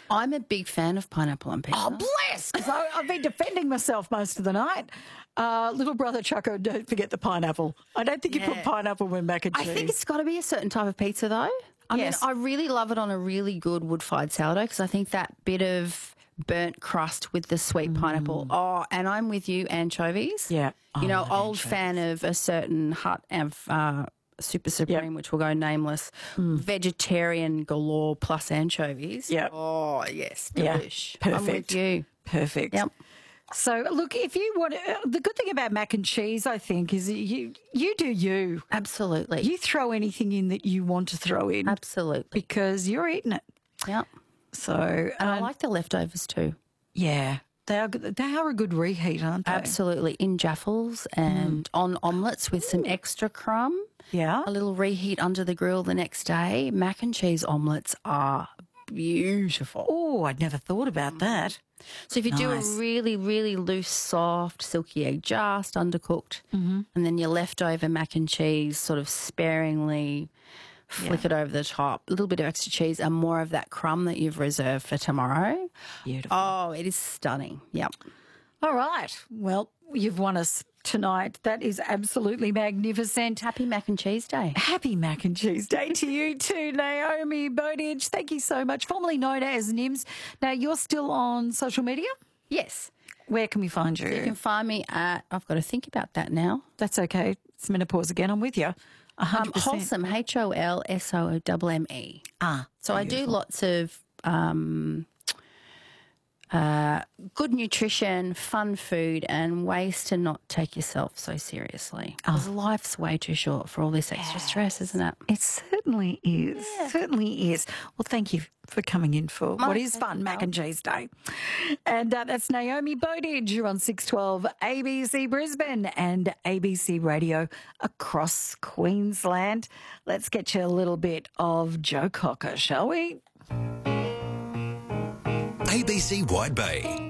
I'm a big fan of pineapple on pizza. Oh, bless! 'Cause I've been defending myself most of the night. Little brother Choco, don't forget the pineapple. I don't think you put pineapple with mac and cheese. I think it's got to be a certain type of pizza, though. I mean, I really love it on a really good wood-fired sourdough because I think that bit of burnt crust with the sweet pineapple. Oh, and I'm with you, anchovies. Yeah. You know, old anchovies. fan of a certain hut of Super Supreme, which will go nameless, vegetarian galore plus anchovies. Yep. Oh, yes. Yeah. Delish. Perfect. I'm with you. Perfect. Yep. So, look, if you want the good thing about mac and cheese, I think, is that you do you. Absolutely. You throw anything in that you want to throw in Absolutely. because you're eating it. Yep. So, And I like the leftovers too. yeah, they are a good reheat, aren't they? Absolutely. In jaffles and on omelettes with some extra crumb. Yeah. A little reheat under the grill the next day. Mac and cheese omelettes are beautiful. Oh, I'd never thought about that. So if you do a Nice. really, really loose, soft, silky egg, just undercooked, and then your leftover mac and cheese sort of sparingly flick it over the top, a little bit of extra cheese and more of that crumb that you've reserved for tomorrow. Beautiful. Oh, it is stunning. Yep. All right. Well, you've won us tonight. That is absolutely magnificent. Happy Mac and Cheese Day. Happy Mac and Cheese Day to you too, Naomi Bowditch. Thank you so much. Formerly known as Nims. Now, you're still on social media? Yes. Where can we find you? You can find me at, I've got to think about that now. That's okay. It's menopause again. I'm with you. 100%. Wholesome, HOLSOMME. So I do lots of good nutrition, fun food, and ways to not take yourself so seriously. Because life's way too short for all this extra stress, isn't it? It certainly is. Certainly is. Well, thank you for coming in for what is fun, Mac and Cheese Day. And that's Naomi Bowditch. You're on 612 ABC Brisbane and ABC Radio across Queensland. Let's get you a little bit of Joe Cocker, shall we? ABC Wide Bay.